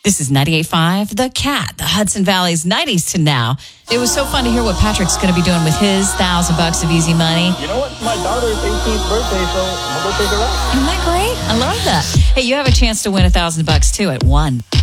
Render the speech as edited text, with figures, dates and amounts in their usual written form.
This is 98.5 The Cat, the Hudson Valley's 90s to now. It was so fun to hear what Patrick's going to be doing with his $1,000 of easy money. You know what? It's my daughter's 18th birthday, so I'm going to go take her out. Isn't that great? I love that. Hey, you have a chance to win $1,000 too at 1.